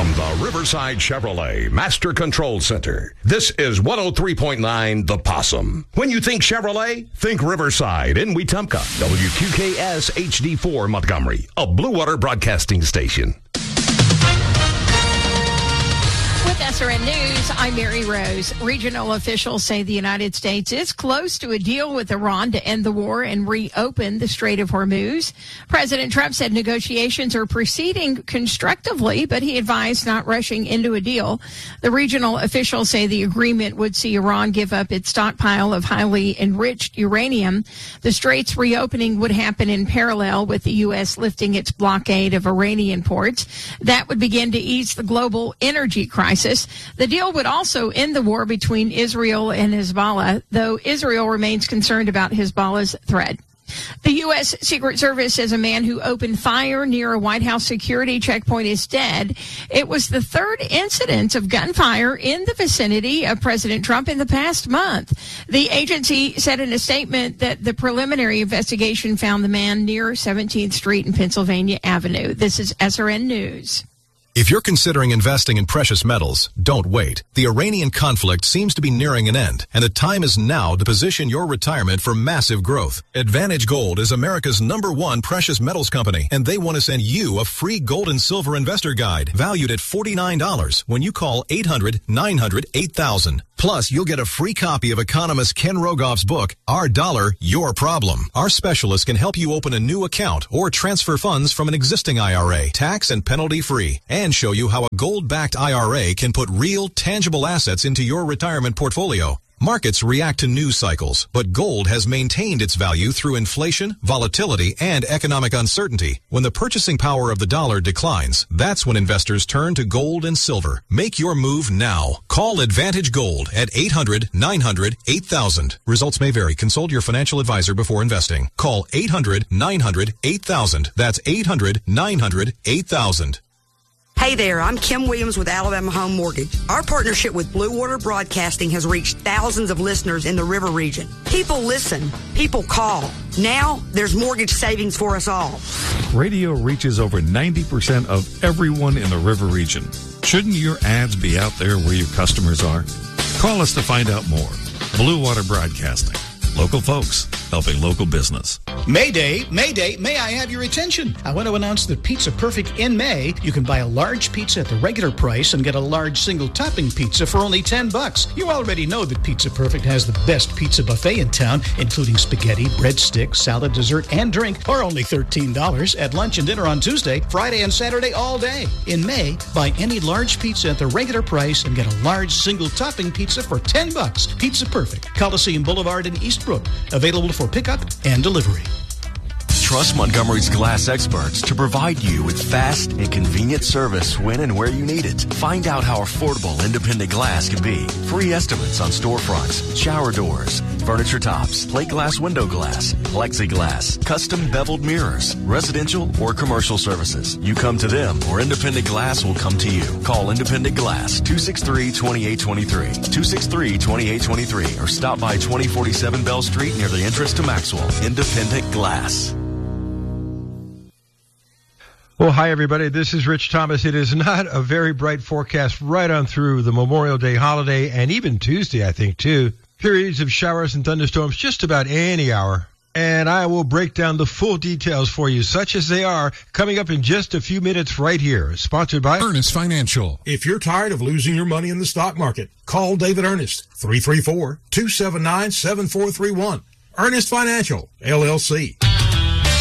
From the Riverside Chevrolet Master Control Center, this is 103.9 The Possum. When you think Chevrolet, think Riverside in Wetumpka. WQKS HD4 Montgomery, a Blue Water Broadcasting station. With SRN News, I'm Mary Rose. Regional officials say the United States is close to a deal with Iran to end the war and reopen the Strait of Hormuz. President Trump said negotiations are proceeding constructively, but he advised not rushing into a deal. The regional officials say the agreement would see Iran give up its stockpile of highly enriched uranium. The Strait's reopening would happen in parallel with the U.S. lifting its blockade of Iranian ports. That would begin to ease the global energy crisis. The deal would also end the war between Israel and Hezbollah, though Israel remains concerned about Hezbollah's threat. The U.S. Secret Service says a man who opened fire near a White House security checkpoint is dead. It was the third incident of gunfire in the vicinity of President Trump in the past month. The agency said in a statement that the preliminary investigation found the man near 17th Street and Pennsylvania Avenue. This is SRN News. If you're considering investing in precious metals, don't wait. The Iranian conflict seems to be nearing an end, and the time is now to position your retirement for massive growth. Advantage Gold is America's #1 precious metals company, and they want to send you a free gold and silver investor guide valued at $49 when you call 800-900-8000. Plus, you'll get a free copy of economist Ken Rogoff's book, Our Dollar, Your Problem. Our specialists can help you open a new account or transfer funds from an existing IRA, tax and penalty free, and show you how a gold-backed IRA can put real, tangible assets into your retirement portfolio. Markets react to news cycles, but gold has maintained its value through inflation, volatility, and economic uncertainty. When the purchasing power of the dollar declines, that's when investors turn to gold and silver. Make your move now. Call Advantage Gold at 800-900-8000. Results may vary. Consult your financial advisor before investing. Call 800-900-8000. That's 800-900-8000. Hey there, I'm Kim Williams with Alabama Home Mortgage. Our partnership with Blue Water Broadcasting has reached thousands of listeners in the River region. People listen. People call. Now, there's mortgage savings for us all. Radio reaches over 90% of everyone in the River region. Shouldn't your ads be out there where your customers are? Call us to find out more. Blue Water Broadcasting. Local folks helping local business. Mayday, Mayday, may I have your attention? I want to announce that Pizza Perfect in May, you can buy a large pizza at the regular price and get a large single topping pizza for only $10. You already know that Pizza Perfect has the best pizza buffet in town, including spaghetti, breadsticks, salad, dessert, and drink for only $13 at lunch and dinner on Tuesday, Friday, and Saturday all day. In May, buy any large pizza at the regular price and get a large single topping pizza for $10. Pizza Perfect, Coliseum Boulevard in Eastbrook. Available for pickup and delivery. Trust Montgomery's glass experts to provide you with fast and convenient service when and where you need it. Find out how affordable independent glass can be. Free estimates on storefronts, shower doors, furniture tops, plate glass window glass, plexiglass, custom beveled mirrors, residential or commercial services. You come to them or Independent Glass will come to you. Call Independent Glass 263-2823, 263-2823, or stop by 2047 Bell Street near the entrance to Maxwell. Independent Glass. Well, hi, everybody. This is Rich Thomas. It is not a very bright forecast right on through the Memorial Day holiday and even Tuesday, I think, too. Periods of showers and thunderstorms just about any hour. And I will break down the full details for you, such as they are, coming up in just a few minutes right here. Sponsored by Ernest Financial. If you're tired of losing your money in the stock market, call David Ernest, 334-279-7431. Ernest Financial, LLC.